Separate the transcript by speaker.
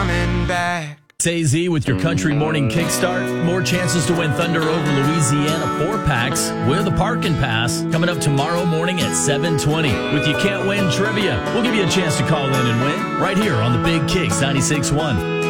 Speaker 1: coming back.
Speaker 2: AZ with your Country Morning Kickstart. More chances to win Thunder over Louisiana 4-packs with a parking pass coming up tomorrow morning at 7:20. With You Can't Win Trivia, we'll give you a chance to call in and win right here on the Big Kicks 96.1.